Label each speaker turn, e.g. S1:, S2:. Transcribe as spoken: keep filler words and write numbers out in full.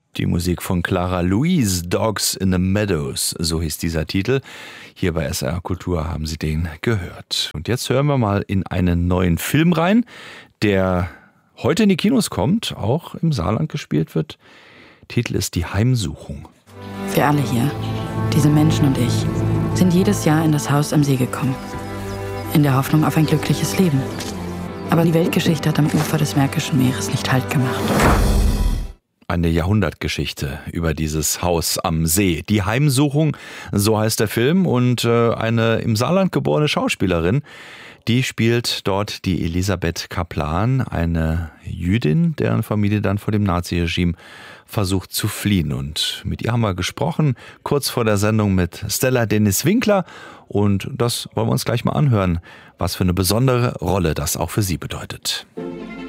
S1: Die Musik von Clara Louise, Dogs in the Meadows, so hieß dieser Titel. Hier bei S R Kultur haben Sie den gehört. Und jetzt hören wir mal in einen neuen Film rein, der heute in die Kinos kommt, auch im Saarland gespielt wird. Titel ist Die Heimsuchung.
S2: Wir alle hier, diese Menschen und ich, sind jedes Jahr in das Haus am See gekommen. In der Hoffnung auf ein glückliches Leben. Aber die Weltgeschichte hat am Ufer des Märkischen Meeres nicht Halt gemacht.
S1: Eine Jahrhundertgeschichte über dieses Haus am See. Die Heimsuchung, so heißt der Film. Und äh, eine im Saarland geborene Schauspielerin, die spielt dort die Elisabeth Kaplan, eine Jüdin, deren Familie dann vor dem Naziregime versucht zu fliehen. Und mit ihr haben wir gesprochen, kurz vor der Sendung mit Stella Dennis-Winkler. Und das wollen wir uns gleich mal anhören, was für eine besondere Rolle das auch für sie bedeutet.